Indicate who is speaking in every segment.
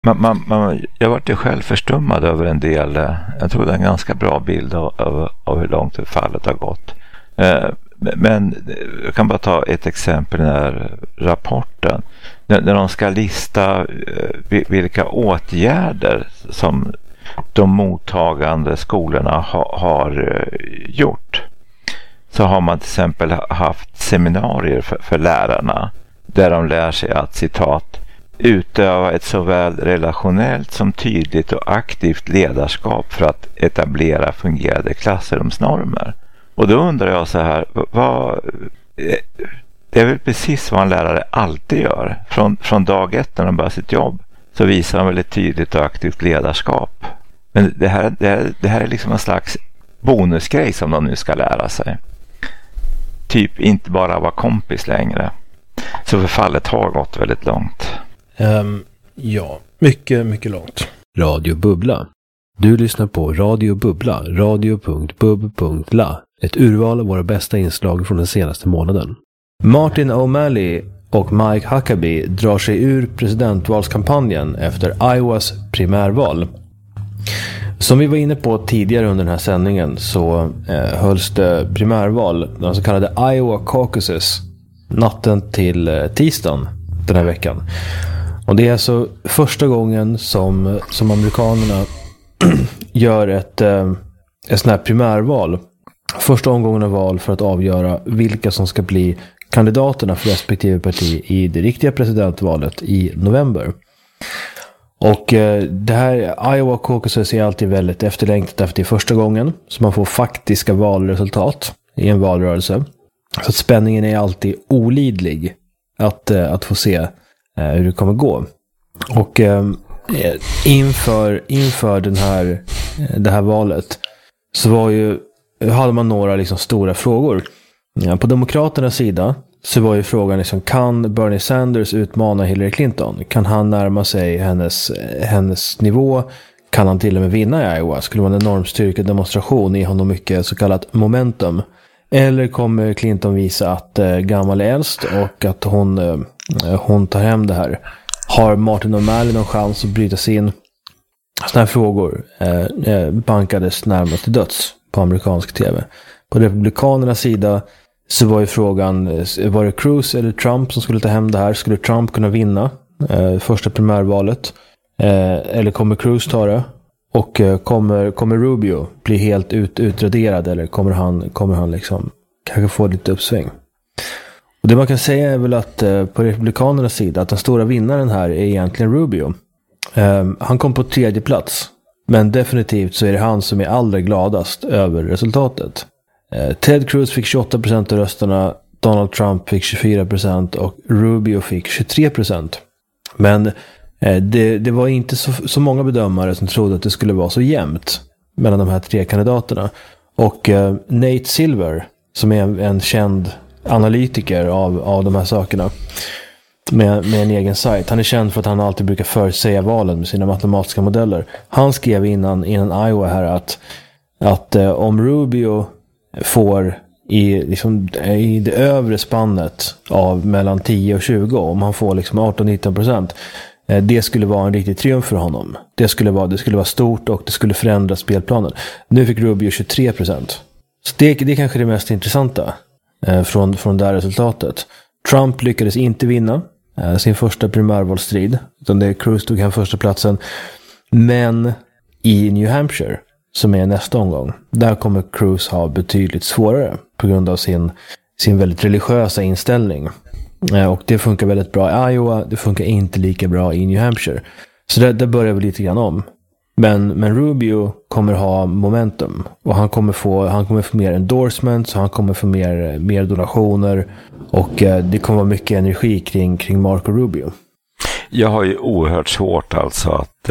Speaker 1: Jag varit själv förstummad över en del. Jag tror det är en ganska bra bild av hur långt fallet har gått. Men jag kan bara ta ett exempel i den här rapporten. När de ska lista vilka åtgärder som de mottagande skolorna har gjort, så har man till exempel haft seminarier för lärarna där de lär sig att, citat, utöva ett såväl relationellt som tydligt och aktivt ledarskap för att etablera fungerande klassrumsnormer. Och då undrar jag så här, det är väl precis vad en lärare alltid gör. Från dag ett när de börjar sitt jobb så visar de väl ett tydligt och aktivt ledarskap. Men det här är liksom en slags bonusgrej som de nu ska lära sig. Typ inte bara vara kompis längre. Så förfallet har gått väldigt långt.
Speaker 2: Ja, mycket, mycket långt.
Speaker 3: Radio Bubbla. Du lyssnar på Radio Bubbla, radio.bub.la. Ett urval av våra bästa inslag från den senaste månaden. Martin O'Malley och Mike Huckabee drar sig ur presidentvalskampanjen efter Iowas primärval. Som vi var inne på tidigare under den här sändningen så hölls det primärval, de så kallade Iowa Caucuses, natten till tisdagen den här veckan. Och det är alltså första gången som amerikanerna gör ett sånt här primärval. Första omgången av val för att avgöra vilka som ska bli kandidaterna för respektive parti i det riktiga presidentvalet i november. Och det här Iowa Caucuses är alltid väldigt efterlängtat efter första gången, så man får faktiska valresultat i en valrörelse. Så att spänningen är alltid olidlig att få se hur det kommer gå. Och inför det här valet så hade man några liksom stora frågor. På demokraternas sida så var ju frågan liksom, kan Bernie Sanders utmana Hillary Clinton? Kan han närma sig hennes nivå? Kan han till och med vinna i Iowa? Skulle vara en enorm styrkedemonstration i honom, mycket så kallat momentum. Eller kommer Clinton visa att gammal är äldst och att hon tar hem det här? Har Martin O'Malley någon chans att bryta sig in? Sådana här frågor bankades närmast till döds på amerikansk tv. På republikanernas sida så var ju frågan, var det Cruz eller Trump som skulle ta hem det här? Skulle Trump kunna vinna första primärvalet? Eller kommer Cruz ta det? Och kommer Rubio bli helt utraderad, eller kommer han liksom kanske få lite uppsving? Och det man kan säga är väl att på republikanernas sida att den stora vinnaren här är egentligen Rubio. Han kom på 3:e plats, men definitivt så är det han som är allra gladast över resultatet. Ted Cruz fick 28% av rösterna, Donald Trump fick 24% och Rubio fick 23%. Men det var inte så många bedömare som trodde att det skulle vara så jämnt mellan de här tre kandidaterna. Och Nate Silver, som är en känd analytiker av de här sakerna med en egen sajt. Han är känd för att han alltid brukar förutsäga valen med sina matematiska modeller. Han skrev innan Iowa här att om Rubio får i det övre spannet av mellan 10 och 20, om han får liksom 18-19%, det skulle vara en riktig triumf för honom. Det skulle vara stort och det skulle förändra spelplanen. Nu fick Rubio 23%. Så det är kanske det mest intressanta från det här resultatet. Trump lyckades inte vinna sin första primärvalsstrid, utan det Cruz tog hem första platsen. Men i New Hampshire, som är nästa omgång, där kommer Cruz ha betydligt svårare på grund av sin väldigt religiösa inställning. Och det funkar väldigt bra i Iowa, det funkar inte lika bra i New Hampshire. Så där börjar vi lite grann om. Men Rubio kommer ha momentum och han kommer få mer endorsements, han kommer få mer donationer, och det kommer vara mycket energi kring Marco Rubio.
Speaker 1: Jag har ju oerhört svårt alltså att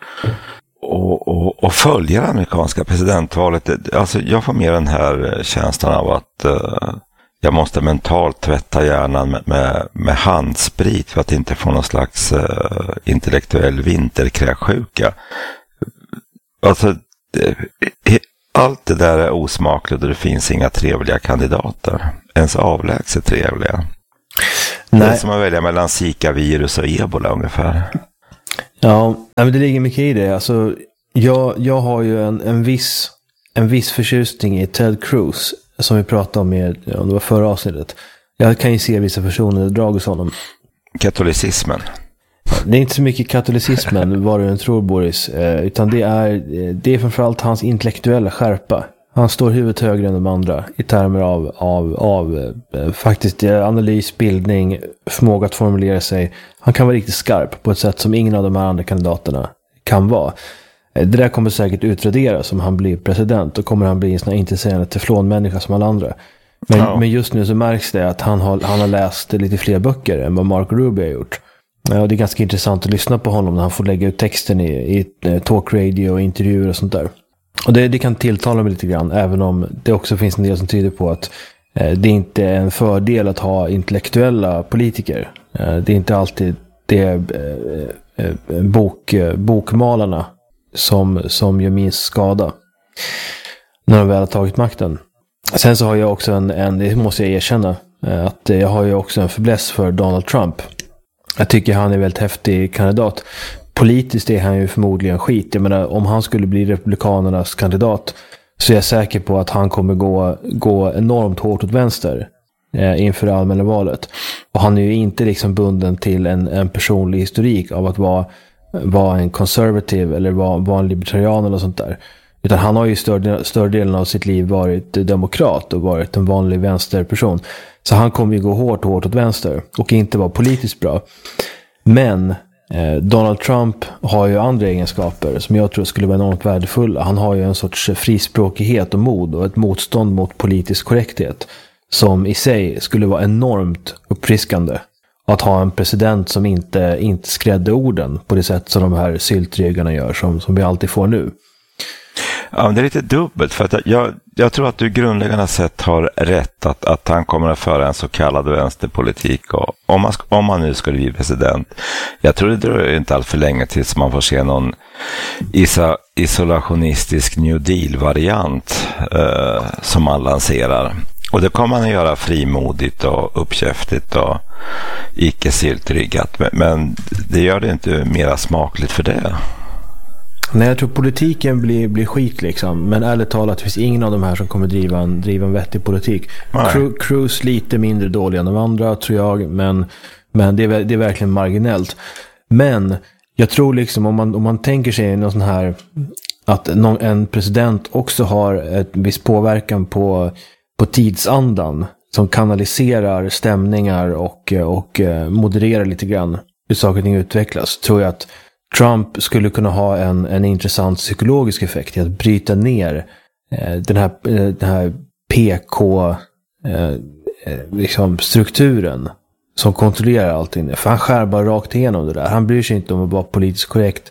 Speaker 1: och följa det amerikanska presidentvalet. Alltså jag får mer den här känslan av att jag måste mentalt tvätta hjärnan med handsprit för att inte få någon slags intellektuell vinterkräksjuka. Alltså allt det där är osmakligt och det finns inga trevliga kandidater. Ens avlägset trevliga. Nej. Det är som att välja mellan Zika-virus och Ebola ungefär.
Speaker 3: Ja, men det ligger mycket i det. Alltså, jag har ju en viss förtjusning i Ted Cruz som vi pratade om det var förra avsnittet. Jag kan ju se vissa personer drag hos honom.
Speaker 1: Katolicismen.
Speaker 3: Det är inte så mycket katolicismen, vad du än tror, Boris, utan det är framförallt hans intellektuella skärpa. Han står huvudet högre än de andra i termer av faktiskt analys, bildning, förmåga att formulera sig. Han kan vara riktigt skarp på ett sätt som ingen av de här andra kandidaterna kan vara. Det där kommer säkert utraderas om han blir president, och kommer han bli en sån här intresserande teflonmänniska som alla andra. Men just nu så märks det att han har läst lite fler böcker än vad Marco Rubio har gjort. Ja, det är ganska intressant att lyssna på honom när han får lägga ut texten i talkradio och intervjuer och sånt där. Och det kan tilltala mig lite grann, även om det också finns en del som tyder på att det inte är en fördel att ha intellektuella politiker. Det är inte alltid det bokmalarna som gör minst skada när de väl har tagit makten. Sen så har jag också det måste jag erkänna, att jag har ju också en fäbless för Donald Trump. Jag tycker han är en väldigt häftig kandidat. Politiskt är han ju förmodligen skit. Jag menar, om han skulle bli republikanernas kandidat så är jag säker på att han kommer gå enormt hårt åt vänster inför det allmänna valet. Och han är ju inte liksom bunden till en personlig historik av att vara en konservativ eller vara en libertarian eller sånt där. Utan han har ju större delen av sitt liv varit demokrat och varit en vanlig vänsterperson. Så han kommer ju gå hårt åt vänster och inte vara politiskt bra. Men Donald Trump har ju andra egenskaper som jag tror skulle vara enormt värdefulla. Han har ju en sorts frispråkighet och mod och ett motstånd mot politisk korrekthet som i sig skulle vara enormt uppfriskande. Att ha en president som inte skrädde orden på det sätt som de här syltryggarna gör som vi alltid får nu.
Speaker 1: Ja, men det är lite dubbelt, för att jag tror att du grundläggande sett har rätt att han kommer att föra en så kallad vänsterpolitik, och om man nu skulle bli president, jag tror det dröjer inte allt för länge tills man får se någon isolationistisk New Deal-variant som man lanserar. Och det kommer man att göra frimodigt och uppkäftigt och icke syltryggat, men det gör det inte mera smakligt för det.
Speaker 3: Nej, jag tror politiken blir skit liksom. Men ärligt talat finns ingen av de här som kommer driva en vettig politik. Cruz lite mindre dålig än de andra, tror jag. Men det är verkligen marginellt. Men jag tror liksom om man tänker sig någon sån här att en president också har ett viss påverkan på tidsandan som kanaliserar stämningar och modererar lite grann hur saker och ting utvecklas, tror jag att Trump skulle kunna ha en intressant psykologisk effekt i att bryta ner den här PK liksom strukturen som kontrollerar allting. För han skär bara rakt igenom det där. Han bryr sig inte om att vara politiskt korrekt.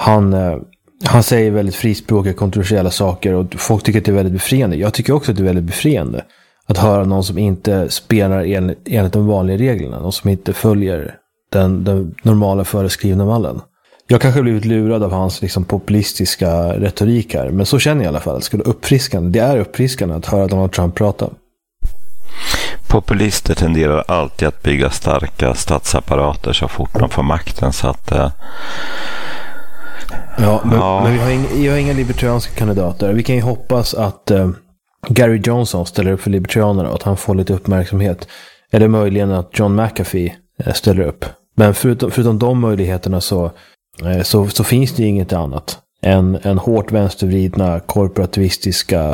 Speaker 3: Han säger väldigt frispråkiga, kontroversiella saker, och folk tycker att det är väldigt befriande. Jag tycker också att det är väldigt befriande att höra någon som inte spelar enligt de vanliga reglerna, någon som inte följer den normala föreskrivna mallen. Jag kanske har blivit lurad av hans liksom populistiska retorik här, men så känner jag i alla fall. Det är uppfriskande att höra Donald Trump prata.
Speaker 1: Populister tenderar alltid att bygga starka statsapparater så fort de får makten, så att
Speaker 3: men vi har inga libertarianska kandidater. Vi kan ju hoppas att Gary Johnson ställer upp för libertarianerna och att han får lite uppmärksamhet. Eller möjligen att John McAfee ställer upp. Men förutom de möjligheterna så finns det ju inget annat än hårt vänstervridna, korporativistiska,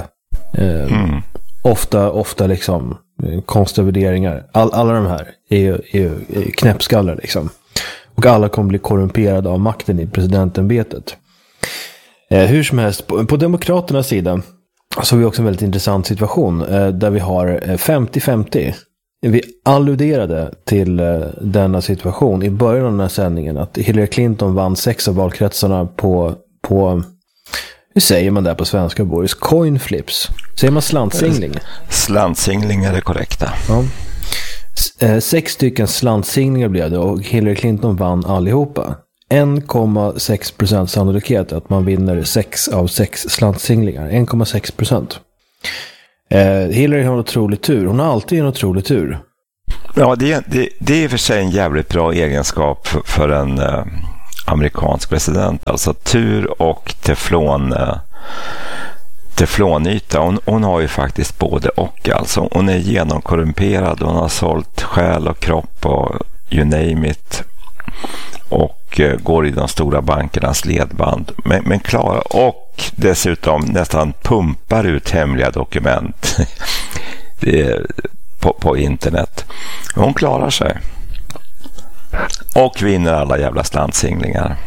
Speaker 3: ofta liksom konstiga värderingar. Alla de här är knäppskallar liksom. Och alla kommer bli korrumperade av makten i presidentämbetet. Hur som helst, på demokraternas sida så har vi också en väldigt intressant situation där vi har 50-50. Vi alluderade till denna situation i början av den här sändningen, att Hillary Clinton vann 6 av valkretsarna på hur säger man där på svenska, Boris? Coin flips. Säger man slantsingling?
Speaker 1: Slantsingling är det korrekta.
Speaker 3: Ja. 6 stycken slantsinglingar blev det, och Hillary Clinton vann allihopa. 1,6% sannolikhet att man vinner 6 av 6 slantsinglingar. 1,6%. Hillary har en otrolig tur. Hon har alltid en otrolig tur.
Speaker 1: Ja, det är i och för sig en jävligt bra egenskap för en amerikansk president. Alltså tur och teflonyta. Hon har ju faktiskt både och. Alltså. Hon är genomkorrumperad. Hon har sålt själ och kropp och you name it. Och går i de stora bankernas ledband. Men klarar, och dessutom nästan pumpar ut hemliga dokument på internet. Hon klarar sig. Och vinner alla jävla slantsinglingar.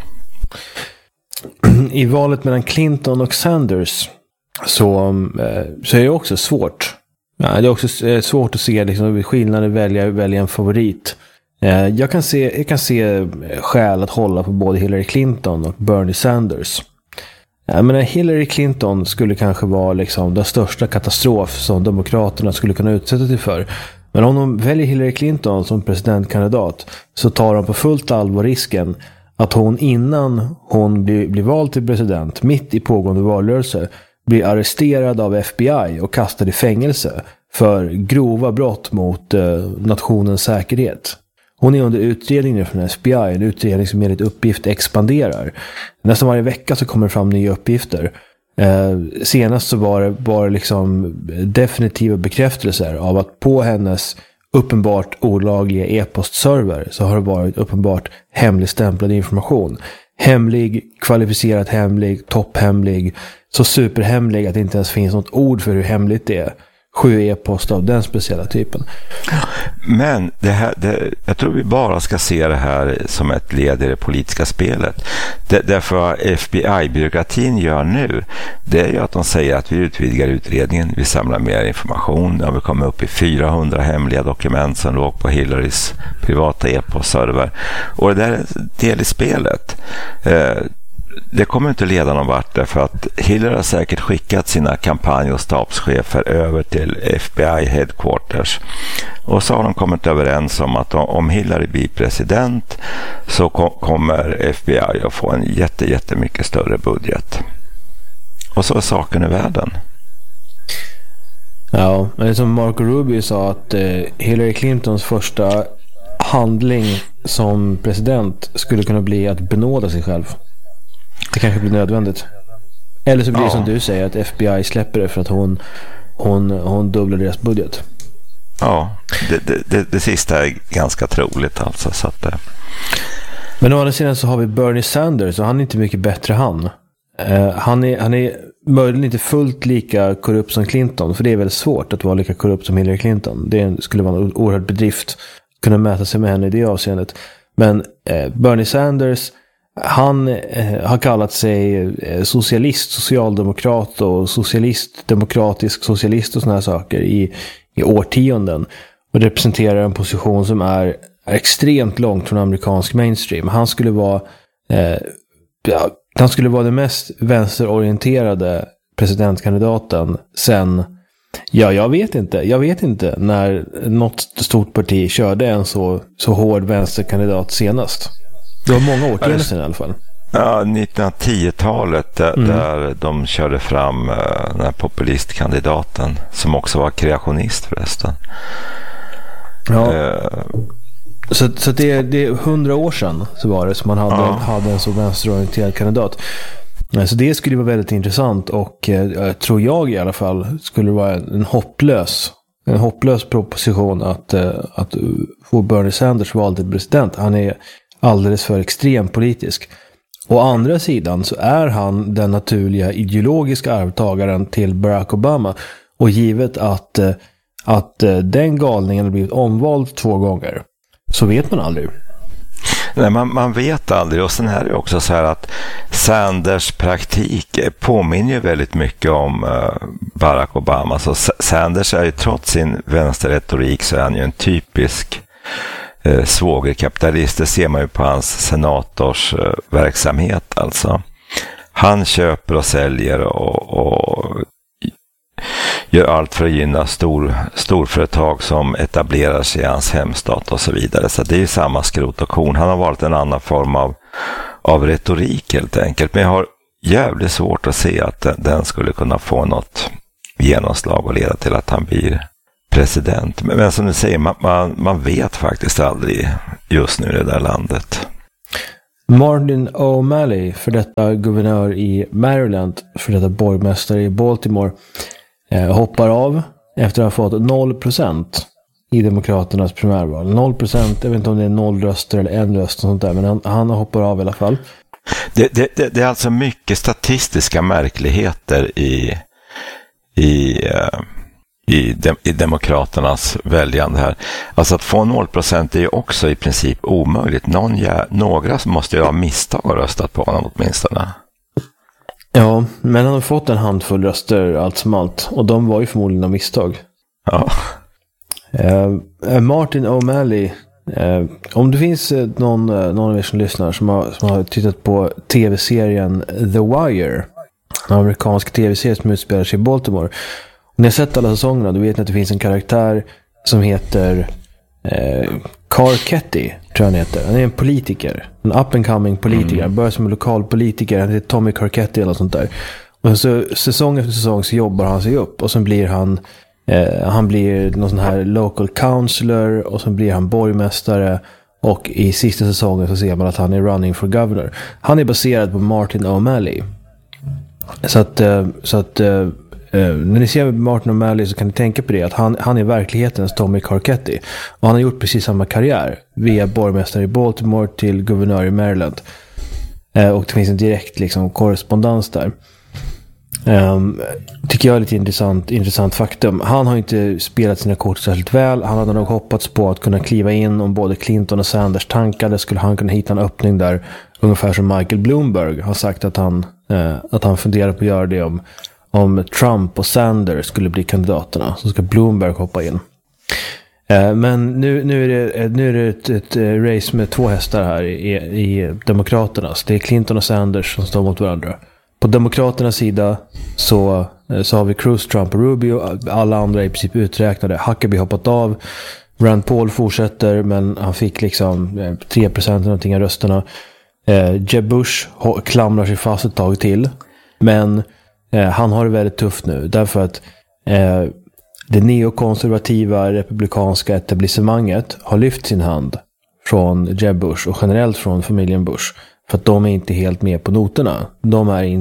Speaker 3: I valet mellan Clinton och Sanders så är det också svårt. Ja, det är också svårt att se liksom, skillnaden välja en favorit. Jag kan se skäl att hålla på både Hillary Clinton och Bernie Sanders. Men Hillary Clinton skulle kanske vara liksom den största katastrof som demokraterna skulle kunna utsätta sig för. Men om de väljer Hillary Clinton som presidentkandidat så tar de på fullt allvar risken att hon innan hon blir vald till president mitt i pågående valrörelse blir arresterad av FBI och kastad i fängelse för grova brott mot nationens säkerhet. Hon är under utredning nu från FBI, en utredning som enligt uppgift expanderar. Nästan varje vecka så kommer det fram nya uppgifter. Senast så var det liksom definitiva bekräftelser av att på hennes uppenbart olagliga e-postserver så har det varit uppenbart hemligstämplad information. Hemlig, kvalificerat hemlig, topphemlig, så superhemlig att det inte ens finns något ord för hur hemligt det är. 7 e-post av den speciella typen.
Speaker 1: Men jag tror vi bara ska se det här som ett led i det politiska spelet. Därför vad FBI-byråkratin gör nu, det är ju att de säger att vi utvidgar utredningen, vi samlar mer information, vi kommer upp i 400 hemliga dokument som låg på Hillarys privata e-postserver. Och det där är en del i spelet. Det kommer inte leda någon vart därför att Hillary har säkert skickat sina kampanj- och stabschefer över till FBI headquarters. Och så har de kommit överens om att om Hillary blir president så kommer FBI att få en jättemycket större budget. Och så är saken i världen.
Speaker 3: Ja, men som Marco Rubio sa att Hillary Clintons första handling som president skulle kunna bli att benåda sig själv. Det kanske blir nödvändigt. Eller så blir det som du säger att FBI släpper det för att hon dubblar deras budget.
Speaker 1: Ja, det sista är ganska troligt alltså. Så att,
Speaker 3: Men å andra sidan så har vi Bernie Sanders och han är inte mycket bättre han är möjligen inte fullt lika korrupt som Clinton, för det är väldigt svårt att vara lika korrupt som Hillary Clinton. Det skulle vara en oerhörd bedrift att kunna mäta sig med henne i det avseendet. Men Bernie Sanders, han har kallat sig socialist, socialdemokrat och socialist, demokratisk socialist och såna här saker i årtionden och representerar en position som är extremt långt från amerikansk mainstream. Han skulle vara den mest vänsterorienterade presidentkandidaten sen, jag vet inte när något stort parti körde en så hård vänsterkandidat senast. Det var många årtionden sedan i alla fall.
Speaker 1: Ja, 1910-talet där de körde fram den här populistkandidaten som också var kreationist förresten.
Speaker 3: Ja. Så det är 100 år sedan så var det som man hade en så vänsterorienterad kandidat. Så det skulle vara väldigt intressant och tror jag i alla fall skulle vara en hopplös proposition att få Bernie Sanders vald till president. Han är alldeles för extrem politisk. Å andra sidan så är han den naturliga ideologiska arvtagaren till Barack Obama, och givet att den galningen har blivit omvald 2 gånger så vet man aldrig.
Speaker 1: Nej, man vet aldrig. Och sen är det också så här att Sanders praktik påminner ju väldigt mycket om Barack Obama. Så Sanders är ju trots sin vänsterretorik så är han ju en typisk svågerkapitalist. Det ser man ju på hans senators verksamhet alltså. Han köper och säljer och gör allt för att gynna storföretag som etablerar sig i hans hemstat och så vidare. Så det är ju samma skrot och korn. Han har varit en annan form av retorik helt enkelt. Men jag har jävligt svårt att se att den skulle kunna få något genomslag och leda till att han blir president. Men som du säger, man vet faktiskt aldrig just nu i det där landet.
Speaker 3: Martin O'Malley, för detta guvernör i Maryland, för detta borgmästare i Baltimore, hoppar av efter att ha fått 0% i Demokraternas primärval. 0%, jag vet inte om det är 0 röster eller 1 röst och sånt där, men han hoppar av i alla fall.
Speaker 1: Det är alltså mycket statistiska märkligheter i Demokraternas väljande här. Alltså att få 0% är ju också i princip omöjligt. Några måste ju ha misstag och röstat på honom åtminstone.
Speaker 3: Ja, men han har fått en handfull röster allt som allt. Och de var ju förmodligen av misstag.
Speaker 1: Ja.
Speaker 3: Martin O'Malley, om det finns någon av er som lyssnar som har tittat på tv-serien The Wire, en amerikansk tv-serie som utspelar sig i Baltimore. Om ni har sett alla säsongerna, då vet ni att det finns en karaktär som heter Carcetti, tror jag han heter. Han är en politiker, en up-and-coming politiker. Han börjar som en lokal politiker, han heter Tommy Carcetti eller något sånt där. Och så säsong efter säsong så jobbar han sig upp och sen blir han blir någon sån här local counselor och sen blir han borgmästare och i sista säsongen så ser man att han är running for governor. Han är baserad på Martin O'Malley. Så att när ni ser Martin O'Malley så kan ni tänka på det, att han är verklighetens Tommy Carcetti. Och han har gjort precis samma karriär via borgmästare i Baltimore till guvernör i Maryland. Och det finns en direkt liksom korrespondens där. Tycker jag är lite intressant faktum. Han har inte spelat sina kort särskilt väl. Han hade nog hoppats på att kunna kliva in om både Clinton och Sanders tankade. Skulle han kunna hitta en öppning där, ungefär som Michael Bloomberg har sagt att han funderar på att göra det om Trump och Sanders skulle bli kandidaterna, så ska Bloomberg hoppa in. Men nu är det ett race med 2 hästar här i Demokraternas. Det är Clinton och Sanders som står mot varandra. På Demokraternas sida så har vi Cruz, Trump och Rubio. Alla andra är i princip uträknade. Huckabee hoppat av. Rand Paul fortsätter, men han fick liksom 3% av någonting av rösterna. Jeb Bush klamrar sig fast ett tag till. Men han har det väldigt tufft nu. Därför att det neokonservativa republikanska etablissemanget har lyft sin hand från Jeb Bush och generellt från familjen Bush. För att de är inte helt med på noterna. De är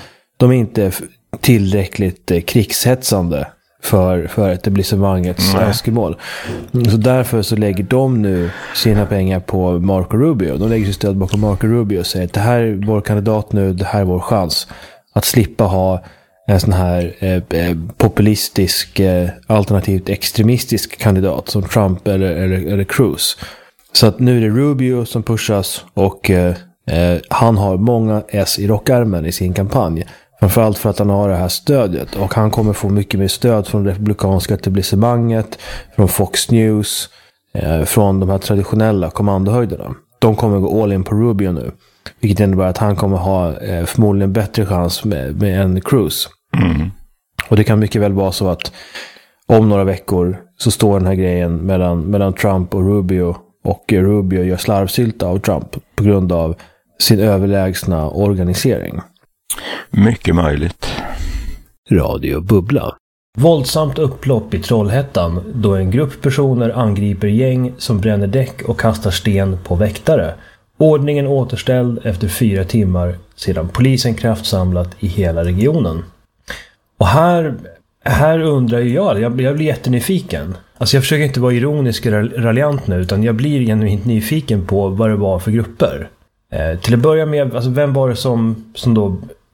Speaker 3: inte tillräckligt krigshetsande för etablissemangets önskemål. Så därför så lägger de nu sina pengar på Marco Rubio. De lägger sig stöd bakom Marco Rubio och säger att det här är vår kandidat nu, det här är vår chans att slippa ha en sån här populistisk, alternativt extremistisk kandidat som Trump eller Cruz. Så att nu är det Rubio som pushas och han har många S i rockärmen i sin kampanj. Framförallt för att han har det här stödet. Och han kommer få mycket mer stöd från det republikanska etablissemanget, från Fox News, från de här traditionella kommandohöjderna. De kommer gå all in på Rubio nu. Vilket innebär att han kommer ha förmodligen bättre chans med en Cruz. Mm. Och det kan mycket väl vara så att om några veckor så står den här grejen mellan Trump och Rubio. Och Rubio gör slarvsylta av Trump på grund av sin överlägsna organisering.
Speaker 1: Mycket möjligt.
Speaker 3: Radio Bubbla.
Speaker 2: Våldsamt upplopp i Trollhättan då en grupp personer angriper gäng som bränner däck och kastar sten på väktare. Ordningen återställd efter 4 timmar sedan polisen kraftsamlat i hela regionen. Och här undrar jag blir jättenyfiken. Alltså jag försöker inte vara ironisk eller raljant nu, utan jag blir genuint nyfiken på vad det var för grupper. Till att börja med, alltså vem var det som då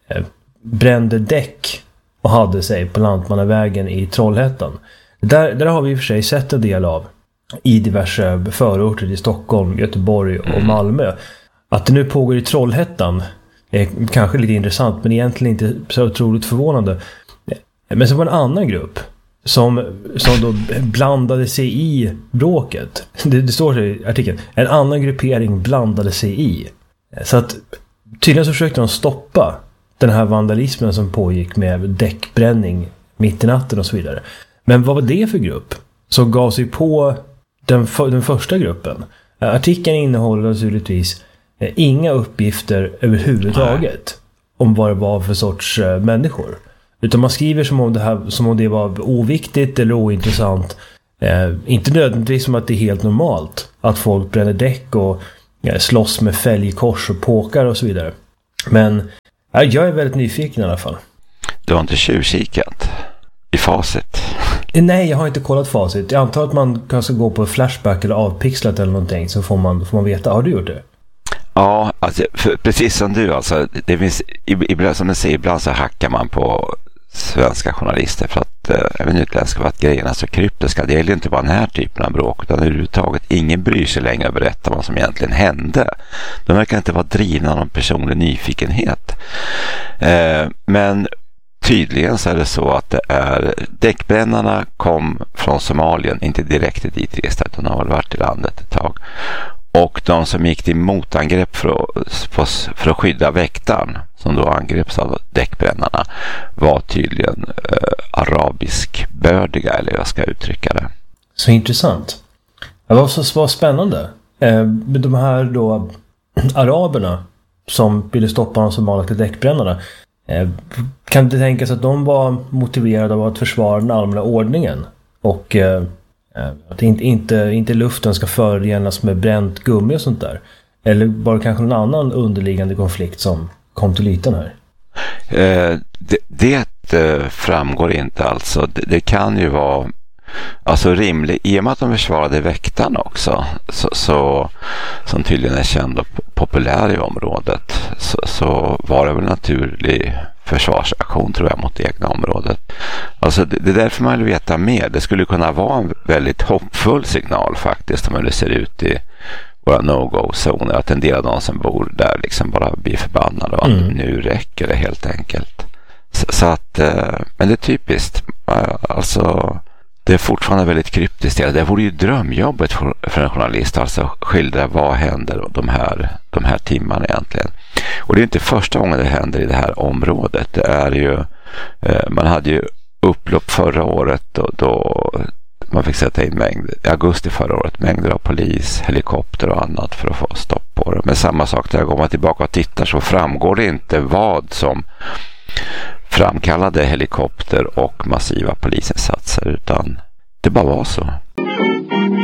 Speaker 2: brände däck och hade sig på Lantmannavägen i Trollhättan? Där har vi i och för sig sett en del av i diverse förorter i Stockholm, Göteborg och Malmö. Att det nu pågår i Trollhättan är kanske lite intressant, men egentligen inte så otroligt förvånande. Men så var en annan grupp som då blandade sig i bråket. Det står i artikeln. En annan gruppering blandade sig i. Så att tydligen så försökte de stoppa den här vandalismen som pågick med däckbränning mitt i natten och så vidare. Men vad var det för grupp som gav sig på den första gruppen? Artikeln innehåller naturligtvis inga uppgifter överhuvudtaget om vad det var för sorts människor. Utan man skriver som om det var oviktigt eller ointressant. Inte nödvändigtvis som att det är helt normalt att folk bränner däck och slåss med fälgkors och påkar och så vidare. Men jag är väldigt nyfiken i alla fall.
Speaker 1: Du har inte tjuvkikat i Facit?
Speaker 2: Nej, jag har inte kollat Facit. Jag antar att man kanske går på Flashback eller avpixlat eller någonting, så får man veta. Har du gjort det?
Speaker 1: Ja, alltså, precis som du. Alltså, det finns, ibland, som du säger, ibland så hackar man på svenska journalister för att även utländska, för att grejerna är så kryptiska. Det gäller inte bara den här typen av bråk, utan överhuvudtaget ingen bryr sig längre att berätta vad som egentligen hände. De verkar inte vara drivna av någon personlig nyfikenhet. Men tydligen så är det så att det är däckbrännarna kom från Somalien, inte direkt dit resta, utan de har varit i landet ett tag. Och de som gick till motangrepp för att skydda väktaren, som då angreps av däckbrännarna, var tydligen arabiskbördiga, eller jag ska uttrycka det.
Speaker 2: Så intressant. Det var spännande. De här då araberna som ville stoppa de somaliska däckbrännarna, kan det tänkas att de var motiverade av att försvara den allmänna ordningen och att inte luften ska förorenas med bränt gummi och sånt där? Eller var det kanske någon annan underliggande konflikt som kom till ytan här?
Speaker 1: Det framgår inte alltså. Det kan ju vara alltså rimligt, i och med att de försvarade väktarna också, så som tydligen är känd och populär i området, så var det väl naturlig försvarsaktion, tror jag, mot det egna området. Alltså det är därför man vill veta mer. Det skulle kunna vara en väldigt hoppfull signal faktiskt, om det ser ut i våra no-go-zoner, att en del av de som bor där liksom bara blir förbannade och att nu räcker det helt enkelt. Så att, men det är typiskt. Alltså, det är fortfarande väldigt kryptiskt. Det vore ju drömjobbet för en journalist, alltså skildra vad händer de här timmarna egentligen. Och det är inte första gången det händer i det här området. Det är ju, man hade ju upplopp förra året då man fick sätta in i augusti förra året mängder av polis, helikopter och annat för att få stopp på det. Men samma sak, där går man tillbaka och tittar så framgår det inte vad som framkallade helikopter och massiva polisinsatser, utan det bara var så.